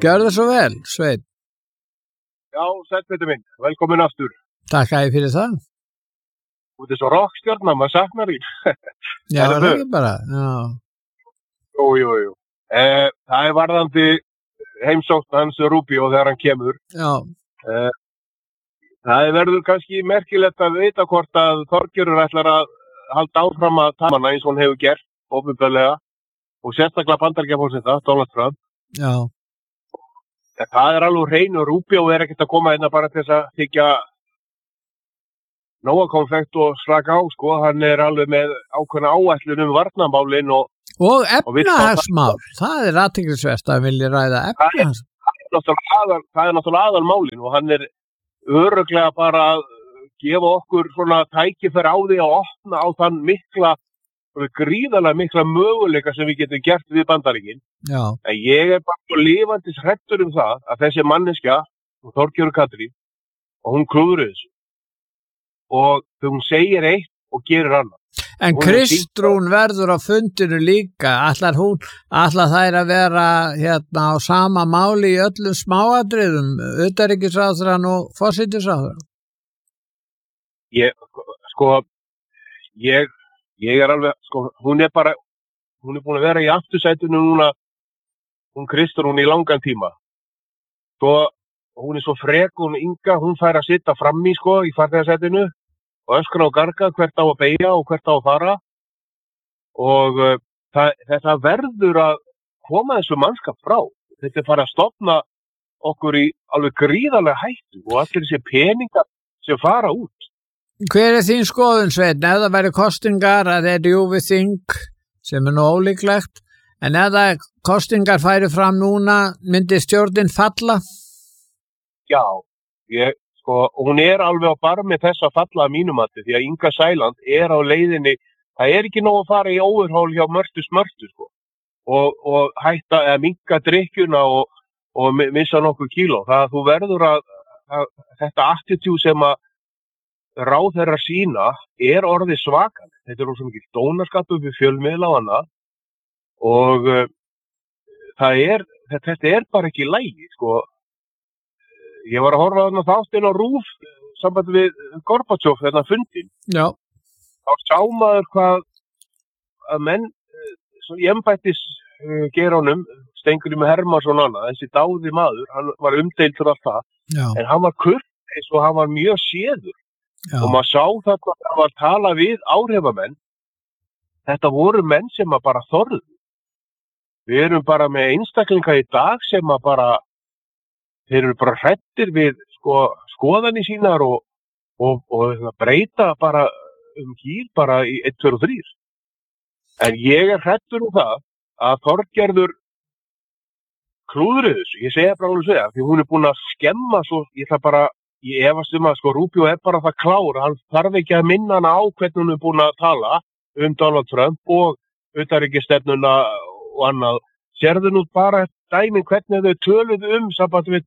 Gjörðu svo vel, Sveinn. Já, sæll Pétur minn, velkomin aftur. Takk að ég fyrir það. Þú ert svo rockstjarna, maður saknar því. Já, það er ekki bara, já. Jú. Það er varðandi heimsókn hans Rubio þegar hann kemur. Já. Það verður kannski merkilegt að vita hvort að Þorgerður ætlar að halda áfram að tala hana eins og hún hefur gert, opinberlega, og sérstaklega Bandaríkjaforseta, Donald Trump. Já. En það er alveg hrein og Rubio er ekkert að koma hérna bara til þess að þykja nóga konfekt og slaka á, sko. Hann er alveg með ákveðna áætlun varnarmálin og efnahagsmál. Það er athyglisvert að vilja ræða efnahagsmál. Það er náttúrulega aðalmálin og hann er örugglega bara að gefa okkur svona tækifæri á því að opna á þann gríðarlega mikla möguleika sem við getum gert við Bandaríkin. Já. En ég er bara lifandis hræddur það að þessi manneskja, Þorgerður Katrín, og hún klúður þessu. Og hún segir eitt og gerir annað. En Kristrún verður á fundinu líka. Ætlar þær að vera hérna á sama máli í öllum smáatriðum, utanríkisráðherrann og forsætisráðherrann? Ég er alveg, hún er búin að vera í aftursætinu núna, hún Kristrún í langan tíma. Hún er svo frek, hún Inga, hún fær að sitta fram í farþegasætinu og öskra og garga hvert á að beygja og hvert á að fara. Og þetta verður að koma þessu mannskap frá. Þetta er farið að stofna okkur í alveg gríðarlega hættu og allir þessi peningar sem fara út. Hver er þín skoðun, Sveinn? Ef það væri kostingar að við þing, sem er nú ólíklegt, en ef það kostingar færi fram núna, myndi stjórnin falla? Já, hún er alveg á barmi þess að falla að mínumati, því að Inga Sæland er á leiðinni, það er ekki nóg að fara í óverhól hjá Mörtu Smörtu, og hætta að minnka drykkjuna og missa nokkuð kíló. Það að þú verður að þetta attitúd sem að ráðherrar sína er orðið svakar. Þetta er svo mikið dónaskap upp í fjölmiðla og annað og þetta er bara ekki í lagi, Ég var að horfa þarna þáttinn á RÚV sambandi við Gorbatsjov þarna fundin. Já. Þá sá maður hvað að menn í embættis geiránum, Steingrímur Hermannsson annað, þessi dáði maður, hann var umdeildur af það. Já. En hann var kurteis og hann var mjög séður. Já. Og maður sá þarna að það var talað við áhrifamenn. Þetta voru menn sem að bara þorðu. Við erum bara með einstaklinga í dag sem að bara, þeir eru bara hræddir við skoðanir sínar og breyta bara gíl bara í 1, 2 og 3. En ég er hræddur það að Þorgerður klúðri þessu. Ég segja bara alveg segja, því hún er búin að skemma svo, ég efast að Rubio er bara það klár, hann þarf ekki að minna hana á hvernig hún er búin að tala Donald Trump og utanríkisstefnuna og annað. Sérðu nú bara dæmin hvernig þau töluðu samband við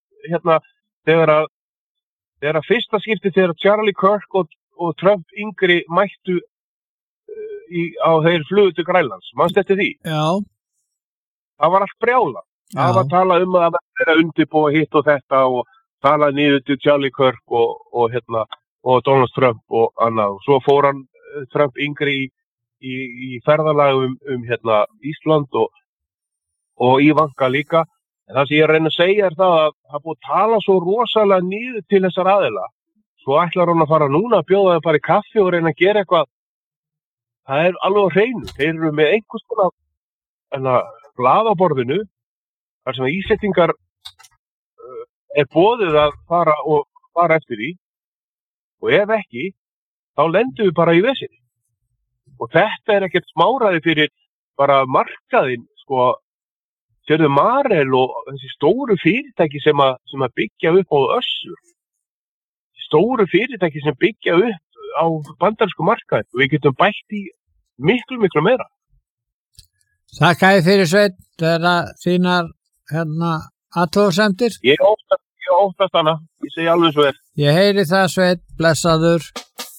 þegar að fyrsta skipti þegar Charlie Kirk og Trump yngri mættu á þeir flugu til Grænlands. Manstu eftir því? Já. Það var allt brjála. Það var að tala að það vera undirbúa hitt og þetta og tala niður til Charlie Kirk og Donald Trump og annað. Svo fór hann Trump yngri í ferðalagum Ísland og Ívanka líka. En það sem ég reyna að segja er það að það búið að tala svo rosalega niður til þessar aðila. Svo ætlar hann að fara núna að bjóða þau bara í kaffi og reyna að gera eitthvað. Það er alveg á hreinu. Þeir eru með einhvers konar blað á borðinu þar sem Íslendingar er boðið að fara eftir því og ef ekki, þá lendum við bara í vesinni. Og þetta er ekkert smáræði fyrir bara markaðinn, sérðu Marel og þessi stóru fyrirtæki sem að byggja upp á Össur. Stóru fyrirtæki sem byggja upp á bandarísku markaði og við getum bætt í miklu, miklu meira. Takk að þið fyrir, Sveinn, þeirra þínar athugasemdir. Ég óttast hana, ég segi alveg svo er. Ég heyri það, Sveinn, blessaður.